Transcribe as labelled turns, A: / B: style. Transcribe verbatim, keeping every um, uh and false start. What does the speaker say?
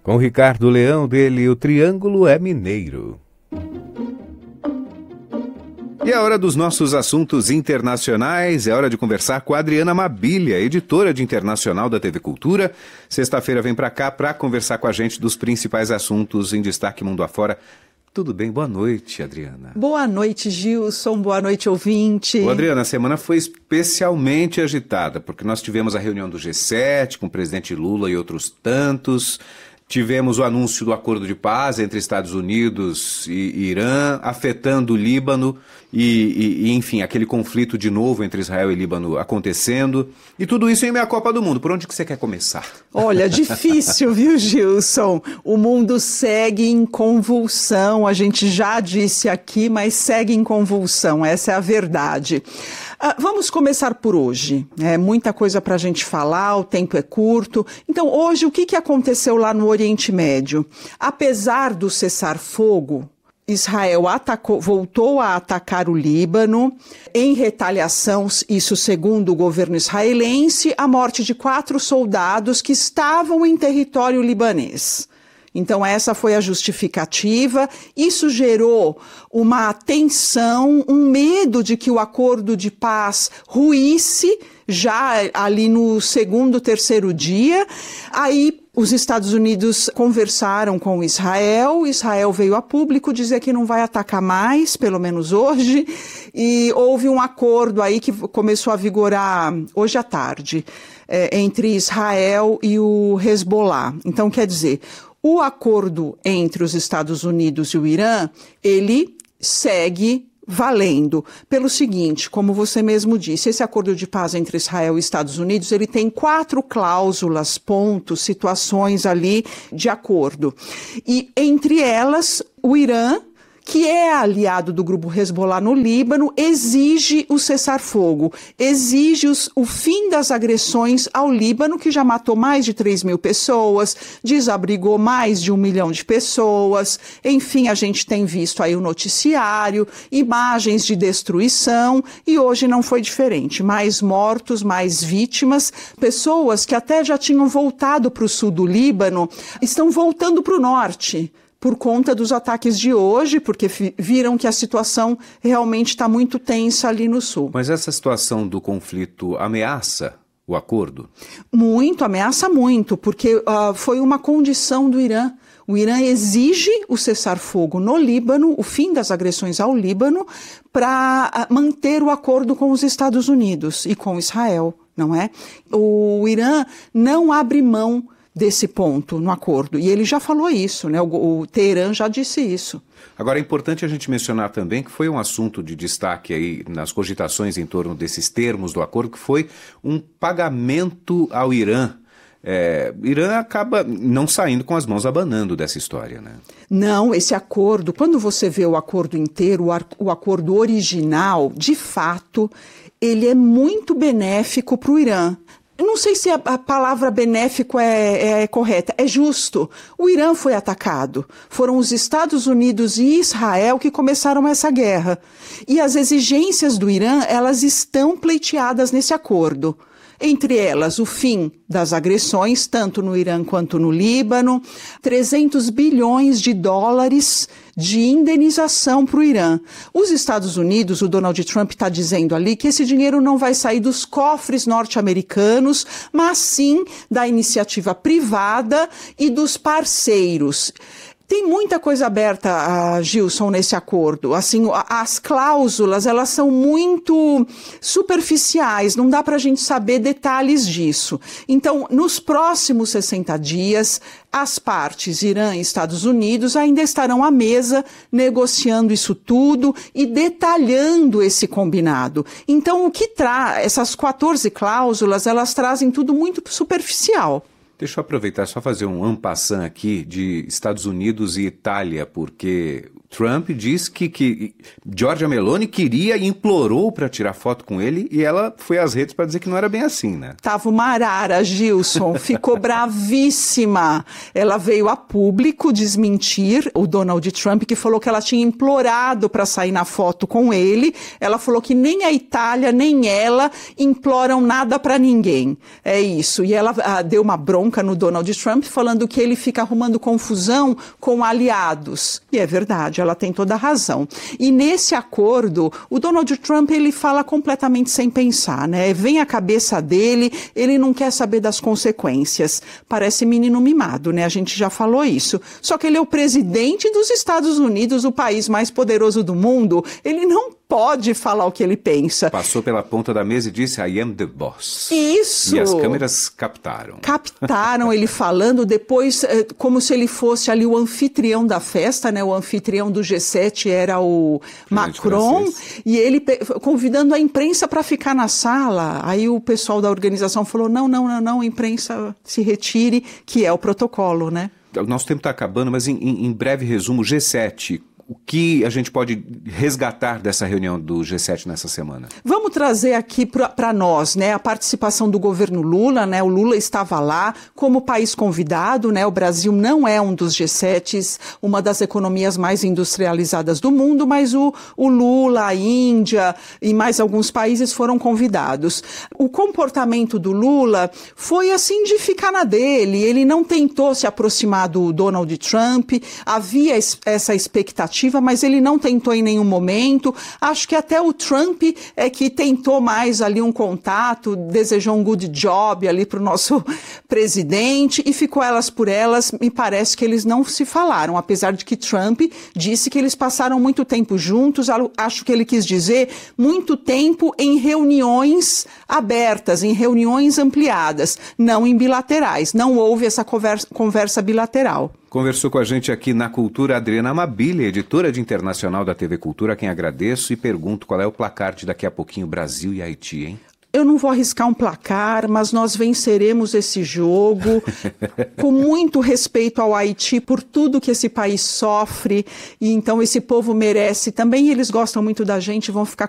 A: Com Ricardo Leão, dele, o Triângulo é Mineiro. E é hora dos nossos assuntos internacionais, é hora de conversar com a Adriana Mabilha, editora de internacional da T V Cultura. Sexta-feira vem para cá para conversar com a gente dos principais assuntos em destaque mundo afora. Tudo bem? Boa noite, Adriana.
B: Boa noite, Gilson. Boa noite, ouvinte.
A: Ô, Adriana, a semana foi especialmente agitada, porque nós tivemos a reunião do G sete com o presidente Lula e outros tantos. Tivemos o anúncio do acordo de paz entre Estados Unidos e Irã, afetando o Líbano e, e, enfim, aquele conflito de novo entre Israel e Líbano acontecendo. E tudo isso em meio à Copa do Mundo. Por onde que você quer começar?
B: Olha, difícil, viu, Gilson? O mundo segue em convulsão. A gente já disse aqui, mas segue em convulsão. Essa é a verdade. Uh, vamos começar por hoje. É muita coisa para a gente falar, o tempo é curto. Então, hoje, o que, que aconteceu lá no Oriente Médio? Apesar do cessar-fogo, Israel atacou, voltou a atacar o Líbano. Em retaliação, isso segundo o governo israelense, a morte de quatro soldados que estavam em território libanês. Então, essa foi a justificativa. Isso gerou uma tensão, um medo de que o acordo de paz ruísse já ali no segundo, terceiro dia. Aí, os Estados Unidos conversaram com Israel. Israel veio a público dizer que não vai atacar mais, pelo menos hoje. E houve um acordo aí que começou a vigorar hoje à tarde, é, entre Israel e o Hezbollah. Então, quer dizer, o acordo entre os Estados Unidos e o Irã, ele segue valendo. Pelo seguinte, como você mesmo disse, esse acordo de paz entre Israel e Estados Unidos, ele tem quatro cláusulas, pontos, situações ali de acordo. E entre elas, o Irã, que é aliado do grupo Hezbollah no Líbano, exige o cessar-fogo, exige os, o fim das agressões ao Líbano, que já matou mais de três mil pessoas, desabrigou mais de um milhão de pessoas. Enfim, a gente tem visto aí o noticiário, imagens de destruição, e hoje não foi diferente. Mais mortos, mais vítimas, pessoas que até já tinham voltado para o sul do Líbano, estão voltando para o norte, por conta dos ataques de hoje, porque viram que a situação realmente está muito tensa ali no sul.
A: Mas essa situação do conflito ameaça o acordo?
B: Muito, ameaça muito, porque uh, foi uma condição do Irã. O Irã exige o cessar-fogo no Líbano, o fim das agressões ao Líbano, para uh, manter o acordo com os Estados Unidos e com Israel, não é? O Irã não abre mão desse ponto no acordo. E ele já falou isso, né? O, o Teherã já disse isso.
A: Agora, é importante a gente mencionar também que foi um assunto de destaque aí nas cogitações em torno desses termos do acordo, que foi um pagamento ao Irã. É, Irã acaba não saindo com as mãos abanando dessa história, né?
B: Não, esse acordo, quando você vê o acordo inteiro, o, ar, o acordo original, de fato, ele é muito benéfico para o Irã. Eu não sei se a, a palavra benéfico é, é correta, é justo. O Irã foi atacado. Foram os Estados Unidos e Israel que começaram essa guerra. E as exigências do Irã, elas estão pleiteadas nesse acordo. Entre elas, o fim das agressões, tanto no Irã quanto no Líbano, trezentos bilhões de dólares de indenização para o Irã. Os Estados Unidos, o Donald Trump está dizendo ali que esse dinheiro não vai sair dos cofres norte-americanos, mas sim da iniciativa privada e dos parceiros. Tem muita coisa aberta, uh, Gilson, nesse acordo. Assim, as cláusulas, elas são muito superficiais, não dá para a gente saber detalhes disso. Então, nos próximos sessenta dias, as partes, Irã e Estados Unidos, ainda estarão à mesa negociando isso tudo e detalhando esse combinado. Então, o que traz, essas quatorze cláusulas, elas trazem tudo muito superficial.
A: Deixa eu aproveitar só fazer um en passant aqui de Estados Unidos e Itália, porque Trump diz que, que Giorgia Meloni queria e implorou para tirar foto com ele e ela foi às redes para dizer que não era bem assim, né?
B: Tava uma arara, Gilson, ficou bravíssima. Ela veio a público desmentir o Donald Trump, que falou que ela tinha implorado para sair na foto com ele. Ela falou que nem a Itália, nem ela imploram nada para ninguém. É isso. E ela ah, deu uma bronca no Donald Trump, falando que ele fica arrumando confusão com aliados. E é verdade. Ela tem toda a razão. E nesse acordo, o Donald Trump, ele fala completamente sem pensar, né? Vem a cabeça dele, ele não quer saber das consequências. Parece menino mimado, né? A gente já falou isso. Só que ele é o presidente dos Estados Unidos, o país mais poderoso do mundo. Ele não pode falar o que ele pensa.
A: Passou pela ponta da mesa e disse, I am the boss.
B: Isso.
A: E as câmeras captaram.
B: Captaram ele falando depois, como se ele fosse ali o anfitrião da festa, né? O anfitrião do G sete era o Macron, e ele convidando a imprensa para ficar na sala. Aí o pessoal da organização falou, não, não, não, não, a imprensa se retire, que é o protocolo, né?
A: O nosso tempo está acabando, mas em, em breve resumo, G sete... O que a gente pode resgatar dessa reunião do G sete nessa semana?
B: Vamos trazer aqui para nós, né, a participação do governo Lula, né? O Lula estava lá como país convidado, né? O Brasil não é um dos G sete, uma das economias mais industrializadas do mundo, mas o, o Lula, a Índia e mais alguns países foram convidados. O comportamento do Lula foi assim de ficar na dele, ele não tentou se aproximar do Donald Trump, havia essa expectativa, mas ele não tentou em nenhum momento. Acho que até o Trump é que tentou mais ali um contato, desejou um good job ali para o nosso presidente e ficou elas por elas. Me parece que eles não se falaram, apesar de que Trump disse que eles passaram muito tempo juntos. Acho que ele quis dizer muito tempo em reuniões abertas, em reuniões ampliadas, não em bilaterais. Não houve essa conversa, conversa bilateral.
A: Conversou com a gente aqui na Cultura Adriana Amabile, editora de internacional da T V Cultura, a quem agradeço e pergunto qual é o placar de daqui a pouquinho Brasil e Haiti, hein?
B: Eu não vou arriscar um placar, mas nós venceremos esse jogo com muito respeito ao Haiti por tudo que esse país sofre, e então esse povo merece. Também eles gostam muito da gente, vão ficar